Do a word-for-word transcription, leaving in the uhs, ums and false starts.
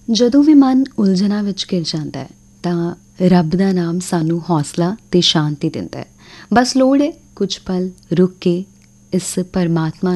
ਜਦੋਂ ਵੀ ਮਨ ਉਲਝਣਾਂ ਵਿੱਚ ਘਿਰ ਜਾਂਦਾ ਹੈ ਤਾਂ ਰੱਬ ਦਾ ਨਾਮ ਸਾਨੂੰ ਹੌਸਲਾ ਅਤੇ ਸ਼ਾਂਤੀ ਦਿੰਦਾ ਹੈ। ਬਸ ਲੋੜ ਹੈ ਕੁਝ ਪਲ ਰੁਕ ਕੇ ਇਸ ਪਰਮਾਤਮਾ